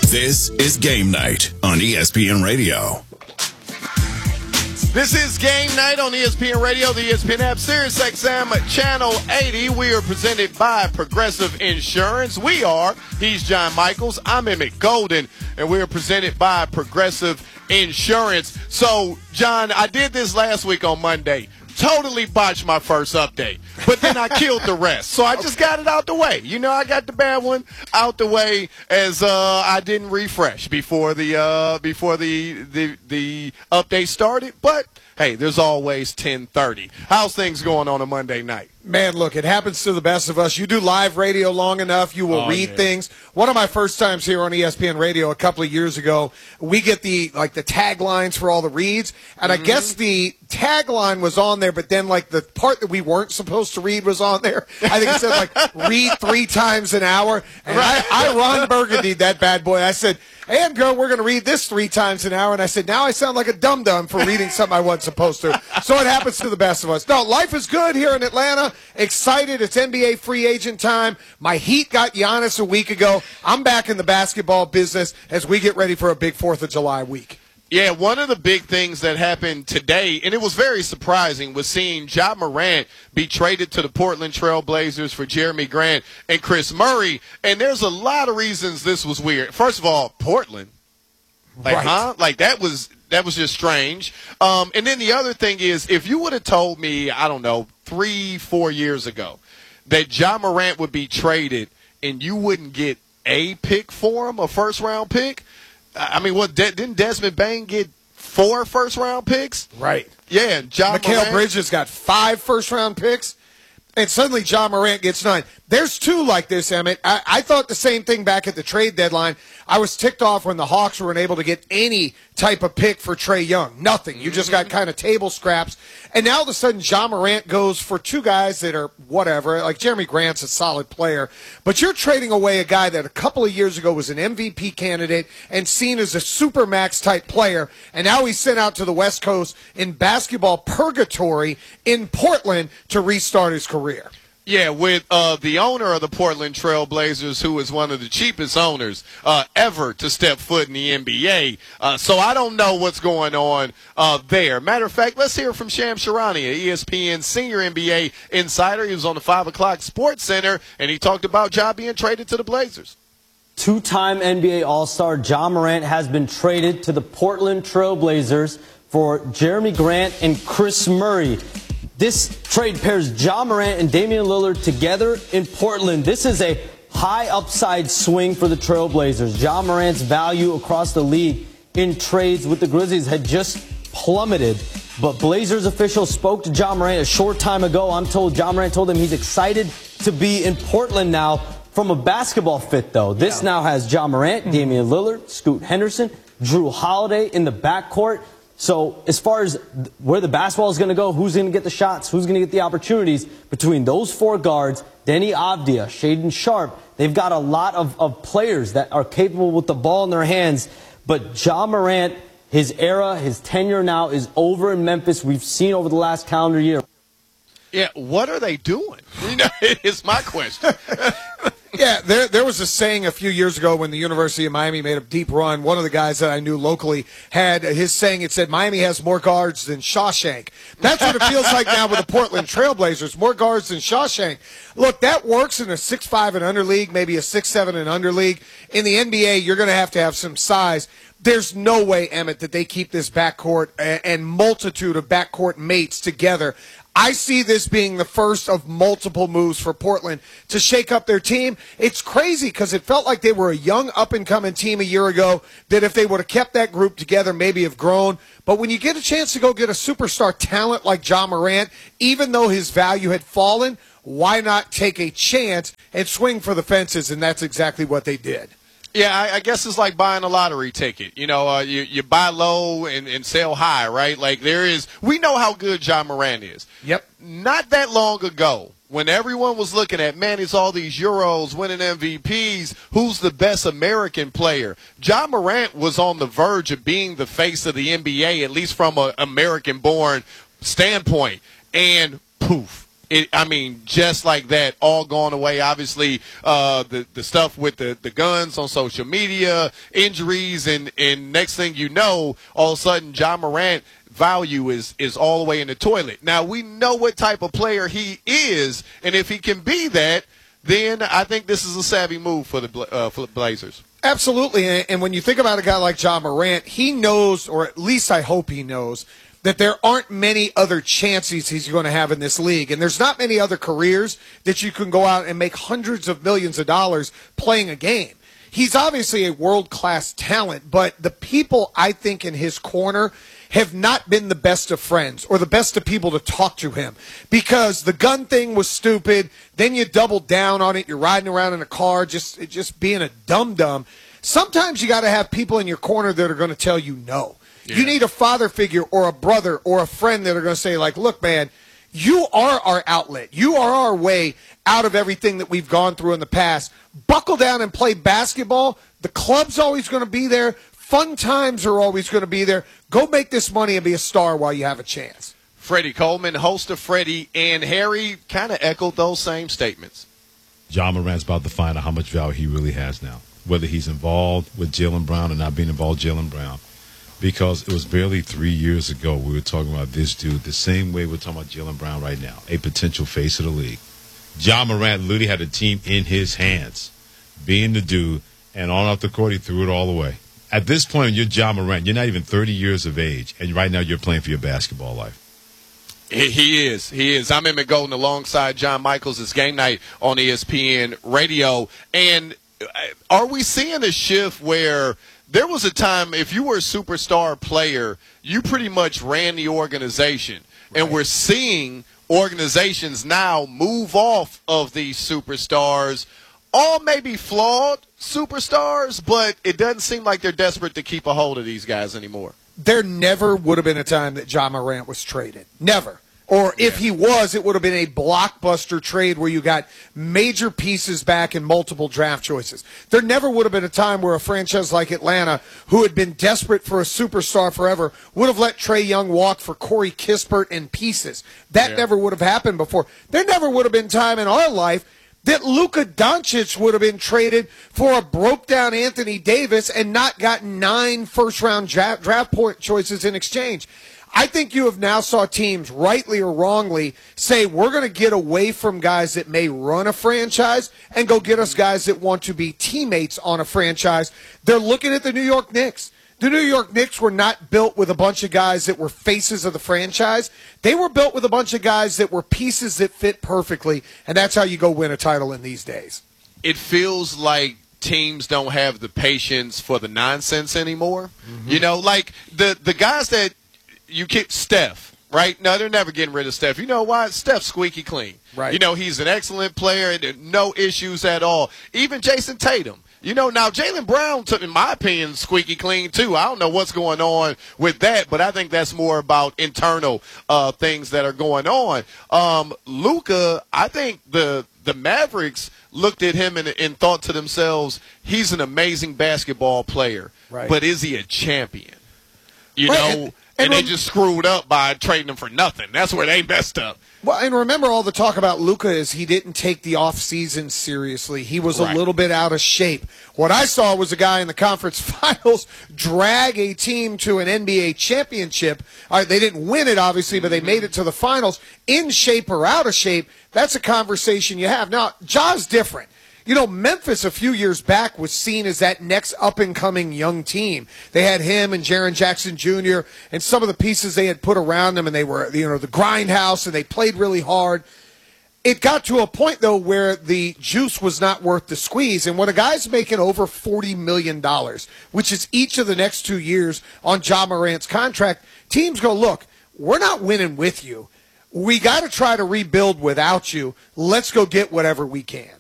This is Game Night on ESPN Radio. This is Game Night on ESPN Radio, the ESPN app, Sirius XM, Channel 80. We are presented by Progressive Insurance. He's John Michaels, I'm Emmett Golden, and we are presented by Progressive Insurance. So, John, I did this last week on Monday. Totally botched my first update, but then I killed the rest. So I just got it out the way. You know, I got the bad one out the way as I didn't refresh before the update started. But hey, there's always 10:30. How's things going on a Monday night? Man, look, it happens to the best of us. You do live radio long enough, you will read things. One of my first times here on ESPN Radio a couple of years ago, we get the taglines for all the reads, and I guess the tagline was on there, but then the part that we weren't supposed to read was on there. I think it said read 3 times an hour, and I Ron Burgundy that bad boy. I said, and girl, we're going to read this 3 times an hour, and I said, now I sound like a dum-dum for reading something I wasn't supposed to. So it happens to the best of us. No, life is good here in Atlanta. Excited. It's NBA free agent time. My Heat got Giannis a week ago. I'm back in the basketball business as we get ready for a big 4th of July week. Yeah, one of the big things that happened today, and it was very surprising, was seeing Ja Morant be traded to the Portland Trail Blazers for Jeremy Grant and Chris Murray. And there's a lot of reasons this was weird. First of all, Portland. Huh? That was just strange. And then the other thing is, if you would have told me, I don't know, 3-4 years ago that Ja Morant would be traded and you wouldn't get a pick for him, a first-round pick, I mean, didn't Desmond Bain get 4 first-round picks? Right. Yeah, Ja Mikal Morant. Bridges got 5 first-round picks, and suddenly Ja Morant gets 9. There's 2 like this, Emmett. I thought the same thing back at the trade deadline. I was ticked off when the Hawks weren't able to get any type of pick for Trae Young. Nothing. You just got kind of table scraps. And now all of a sudden, Ja Morant goes for 2 guys that are whatever. Like Jeremy Grant's a solid player. But you're trading away a guy that a couple of years ago was an MVP candidate and seen as a supermax type player. And now he's sent out to the West Coast in basketball purgatory in Portland to restart his career. Yeah, with the owner of the Portland Trail Blazers, who is one of the cheapest owners ever to step foot in the NBA. So I don't know what's going on there. Matter of fact, let's hear from Shams Charania, ESPN senior NBA insider. He was on the 5 o'clock Sports Center, and he talked about Ja being traded to the Blazers. 2-time NBA All-Star Ja Morant has been traded to the Portland Trail Blazers for Jeremy Grant and Chris Murray. This trade pairs Ja Morant and Damian Lillard together in Portland. This is a high upside swing for the Trail Blazers. Ja Morant's value across the league in trades with the Grizzlies had just plummeted. But Blazers officials spoke to Ja Morant a short time ago. I'm told Ja Morant told him he's excited to be in Portland now. From a basketball fit, though, this now has Ja Morant, Damian Lillard, Scoot Henderson, Drew Holiday in the backcourt. So as far as where the basketball is going to go, who's going to get the shots, who's going to get the opportunities, between those 4 guards, Denny Avdia, Shaedon Sharpe, they've got a lot of players that are capable with the ball in their hands. But Ja Morant, his era, his tenure now is over in Memphis. We've seen over the last calendar year. Yeah, what are they doing? It's my question. Yeah, there was a saying a few years ago when the University of Miami made a deep run. One of the guys that I knew locally had his saying. It said, Miami has more guards than Shawshank. That's what it feels like now with the Portland Trail Blazers, more guards than Shawshank. Look, that works in a 6'5" and under league, maybe a 6'7" and under league. In the NBA, you're going to have some size. There's no way, Emmett, that they keep this backcourt and multitude of backcourt mates together. I see this being the first of multiple moves for Portland to shake up their team. It's crazy because it felt like they were a young up-and-coming team a year ago that if they would have kept that group together, maybe have grown. But when you get a chance to go get a superstar talent like Ja Morant, even though his value had fallen, why not take a chance and swing for the fences? And that's exactly what they did. Yeah, I guess it's like buying a lottery ticket. You know, you buy low and sell high, right? Like we know how good Ja Morant is. Yep. Not that long ago, when everyone was looking at, man, it's all these Euros winning MVPs, who's the best American player? Ja Morant was on the verge of being the face of the NBA, at least from an American-born standpoint. And poof. Just like that, all gone away. Obviously, the stuff with the guns on social media, injuries, and next thing you know, all of a sudden, Ja Morant value is all the way in the toilet. Now, we know what type of player he is, and if he can be that, then I think this is a savvy move for the Blazers. Absolutely, and when you think about a guy like Ja Morant, he knows, or at least I hope he knows, that there aren't many other chances he's going to have in this league. And there's not many other careers that you can go out and make hundreds of millions of dollars playing a game. He's obviously a world-class talent, but the people, I think, in his corner have not been the best of friends or the best of people to talk to him, because the gun thing was stupid. Then you double down on it. You're riding around in a car just being a dum-dum. Sometimes you got to have people in your corner that are going to tell you no. Yeah. You need a father figure or a brother or a friend that are going to say, like, look, man, you are our outlet. You are our way out of everything that we've gone through in the past. Buckle down and play basketball. The club's always going to be there. Fun times are always going to be there. Go make this money and be a star while you have a chance. Freddie Coleman, host of Freddie and Harry, kind of echoed those same statements. Ja Morant's about to find out how much value he really has now, whether he's involved with Jaylen Brown or not being involved with Jaylen Brown. Because it was barely 3 years ago we were talking about this dude the same way we're talking about Jaylen Brown right now, a potential face of the league. Ja Morant literally had a team in his hands, being the dude, and on off the court, he threw it all away. At this point, you're Ja Morant. You're not even 30 years of age, and right now you're playing for your basketball life. He is. I'm Emmett Golden alongside John Michaels. It's Game Night on ESPN Radio. And are we seeing a shift where there was a time if you were a superstar player, you pretty much ran the organization. Right. And we're seeing organizations now move off of these superstars, all maybe flawed superstars, but it doesn't seem like they're desperate to keep a hold of these guys anymore. There never would have been a time that Ja Morant was traded. Never. Or if he was, it would have been a blockbuster trade where you got major pieces back and multiple draft choices. There never would have been a time where a franchise like Atlanta, who had been desperate for a superstar forever, would have let Trae Young walk for Corey Kispert and pieces. That never would have happened before. There never would have been time in our life that Luka Doncic would have been traded for a broke-down Anthony Davis and not gotten 9 first-round draft point choices in exchange. I think you have now saw teams, rightly or wrongly, say we're going to get away from guys that may run a franchise and go get us guys that want to be teammates on a franchise. They're looking at the New York Knicks. The New York Knicks were not built with a bunch of guys that were faces of the franchise. They were built with a bunch of guys that were pieces that fit perfectly, and that's how you go win a title in these days. It feels like teams don't have the patience for the nonsense anymore. Mm-hmm. You know, like the guys that you keep, Steph, right? No, they're never getting rid of Steph. You know why? Steph's squeaky clean. Right. You know, he's an excellent player, no issues at all. Even Jason Tatum. You know, now Jaylen Brown, in my opinion, squeaky clean too. I don't know what's going on with that, but I think that's more about internal things that are going on. Luka, I think the Mavericks looked at him and thought to themselves, he's an amazing basketball player, right, but is he a champion? You know, and they just screwed up by trading him for nothing. That's where they messed up. Well, and remember, all the talk about Luka is he didn't take the offseason seriously. He was a little bit out of shape. What I saw was a guy in the conference finals drag a team to an NBA championship. They didn't win it, obviously, but they made it to the finals. In shape or out of shape, that's a conversation you have. Now, Ja's different. You know, Memphis a few years back was seen as that next up-and-coming young team. They had him and Jaren Jackson Jr. and some of the pieces they had put around them, and they were, you know, the grindhouse, and they played really hard. It got to a point, though, where the juice was not worth the squeeze. And when a guy's making over $40 million, which is each of the next 2 years on Ja Morant's contract, teams go, look, we're not winning with you. We got to try to rebuild without you. Let's go get whatever we can.